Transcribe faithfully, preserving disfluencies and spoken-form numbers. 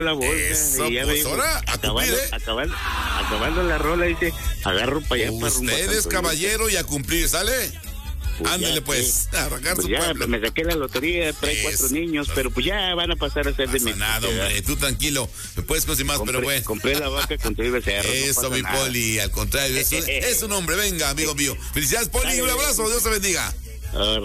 la bolsa. Eso, y ya pues me dijo, ahora, a acabando, cumplir, ¿eh? acabando, acabando la rola, dice, agarro para allá. Usted es caballero y a cumplir, ¿sale? Pues Ándele ya, pues, sí. a arrancar Pues su ya, pueblo. me saqué la lotería, trae Eso. cuatro niños, pero pues ya van a pasar a ser de mi. Nada, hombre, tú tranquilo, me puedes conseguir más, compré, pero bueno. Compré la vaca con tu becerro. Eso, no mi nada. Poli, al contrario, eso, es un hombre, venga, amigo mío. Felicidades, Poli, un abrazo, Dios te bendiga. Ah,